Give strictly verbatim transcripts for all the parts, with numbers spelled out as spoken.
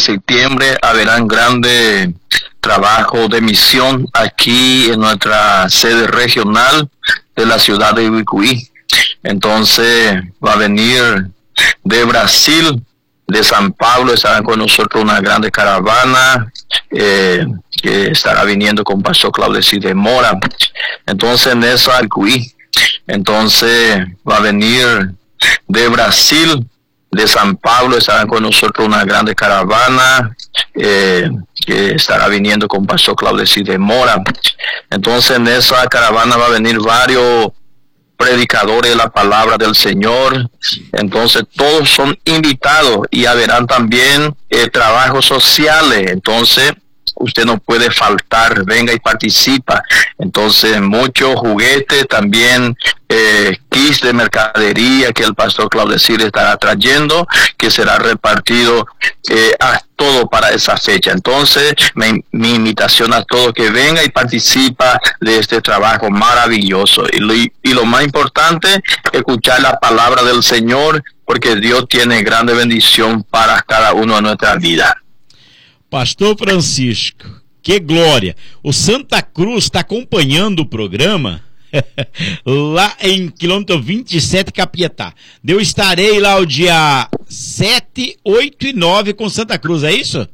septiembre habrá un grande trabajo de misión aquí en nuestra sede regional de la ciudad de Ibicuí. Entonces va a venir de Brasil, de San Pablo, estarán con nosotros una grande caravana eh, que estará viniendo con Pastor Claudio de Mora. Entonces en eso Ibicuí. Entonces va a venir de Brasil, de San Pablo, estarán con nosotros una grande caravana eh, que estará viniendo con Pastor Claudio de Mora. Entonces en esa caravana va a venir varios predicadores de la palabra del Señor. Entonces todos son invitados y habrán también eh, trabajos sociales. Entonces usted no puede faltar, venga y participa. Entonces muchos juguetes, también eh, kits de mercadería que el pastor Claudio estará trayendo, que será repartido eh, a todo para esa fecha. Entonces mi, mi invitación a todos que venga y participa de este trabajo maravilloso. Y lo, y lo más importante, escuchar la palabra del Señor, porque Dios tiene grande bendición para cada uno de nuestra vida. Pastor Francisco, que glória! O Santa Cruz está acompanhando o programa lá em quilômetro vinte e sete, Capiatá. Eu estarei lá o dia sete, oito e nove com Santa Cruz, é isso?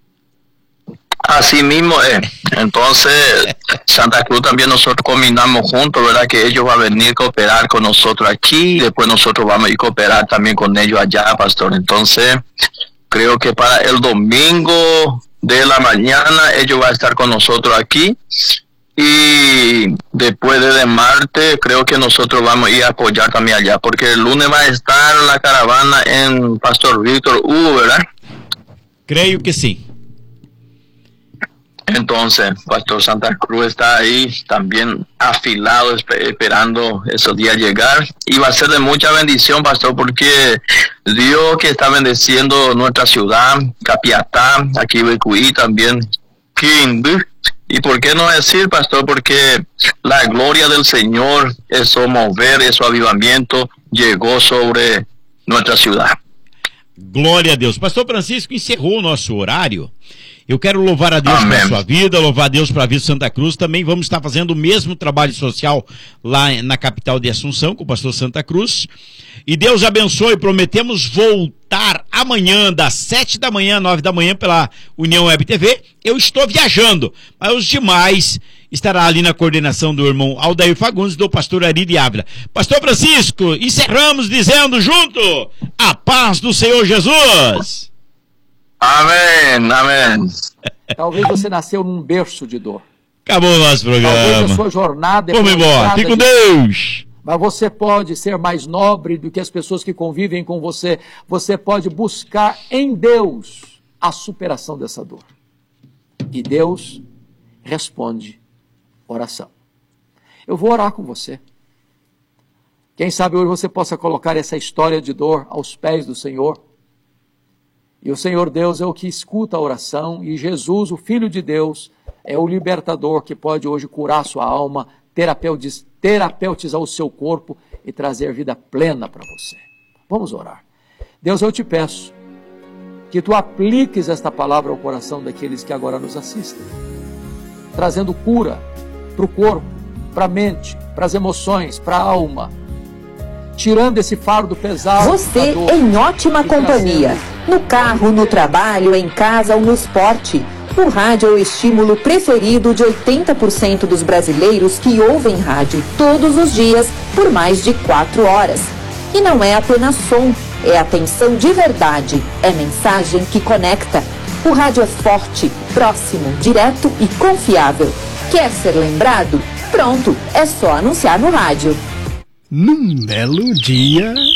Así mismo es. Entonces, Santa Cruz también nosotros combinamos juntos, ¿verdad? Que ellos van a venir a cooperar con nosotros aquí, y después nosotros vamos a ir a cooperar también con ellos allá, pastor. Entonces, creo que para el domingo de la mañana ellos van a estar con nosotros aquí, y después de martes creo que nosotros vamos a ir a apoyar también allá, porque el lunes va a estar la caravana en Pastor Víctor Hugo, ¿verdad? Creio que sí. Entonces, Pastor Santa Cruz está ahí también afilado, esperando esos días llegar. Y va a ser de mucha bendición, Pastor, porque Dios que está bendeciendo nuestra ciudad, Capiatá, aquí Ibicuí también, Quindú. Y por qué no decir, Pastor, porque la gloria del Señor, eso mover, eso avivamiento, llegou sobre nuestra ciudad. Glória a Deus. Pastor Francisco, encerrou o nosso horário. Eu quero louvar a Deus Amém. pela sua vida, louvar a Deus para a vida de Santa Cruz. Também vamos estar fazendo o mesmo trabalho social lá na capital de Assunção, com o pastor Santa Cruz. E Deus abençoe, prometemos voltar amanhã, das sete da manhã, nove da manhã, pela União Web T V. Eu estou viajando, mas os demais estará ali na coordenação do irmão Aldair Fagundes e do pastor Ari de Ávila. Pastor Francisco, encerramos dizendo junto, a paz do Senhor Jesus. Amém, amém. Talvez você nasceu num berço de dor. Acabou o nosso programa. Talvez a sua jornada é Vamos embora, fique com de... Deus. Mas você pode ser mais nobre do que as pessoas que convivem com você. Você pode buscar em Deus a superação dessa dor. E Deus responde oração. Eu vou orar com você. Quem sabe hoje você possa colocar essa história de dor aos pés do Senhor. E o Senhor Deus é o que escuta a oração, e Jesus, o Filho de Deus, é o libertador que pode hoje curar a sua alma, terapeutiz, terapeutizar o seu corpo e trazer vida plena para você. Vamos orar. Deus, eu te peço que tu apliques esta palavra ao coração daqueles que agora nos assistem, trazendo cura para o corpo, para a mente, para as emoções, para a alma, tirando esse fardo pesado. Você em ótima companhia, no carro, no trabalho, em casa ou no esporte. O rádio é o estímulo preferido de oitenta por cento dos brasileiros que ouvem rádio todos os dias por mais de quatro horas. E não é apenas som, é atenção de verdade, é mensagem que conecta. O rádio é forte, próximo, direto e confiável. Quer ser lembrado? Pronto, é só anunciar no rádio. Num belo dia...